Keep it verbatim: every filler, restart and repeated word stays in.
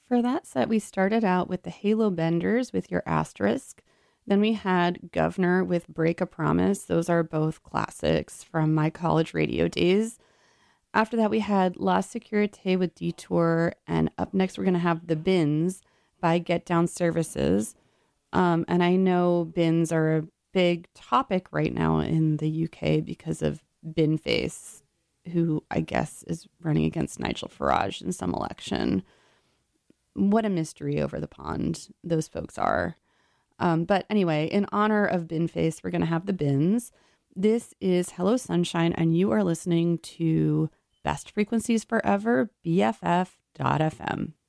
For that set, we started out with the Halo Benders with Your Asterisk. Then we had Governor with Break a Promise. Those are both classics from my college radio days. After that, we had La Sécurité with Detour. And up next, we're going to have The Bins by Get Down Services. Um, and I know bins are a big topic right now in the U K because of Binface, who I guess is running against Nigel Farage in some election. What a mystery over the pond those folks are. Um, but anyway, in honor of Binface, we're going to have the Bins. This is Hello Sunshine, and you are listening to Best Frequencies Forever, B F F dot F M.